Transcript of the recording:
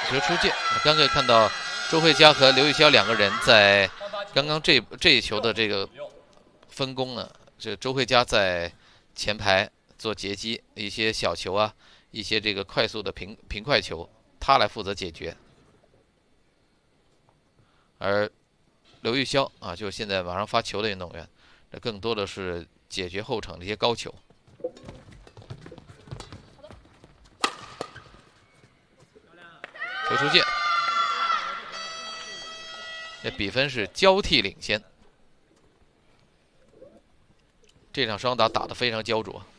球出界。刚可以看到周慧佳和刘玉潇两个人在刚刚这一球的这个分工呢，这周慧佳在前排做截击，一些小球啊，一些这个快速的平快球，他来负责解决。而刘玉潇啊，就是现在马上发球的运动员，这更多的是解决后场的一些高球。球出界，这比分是交替领先。这场双打打得非常焦灼。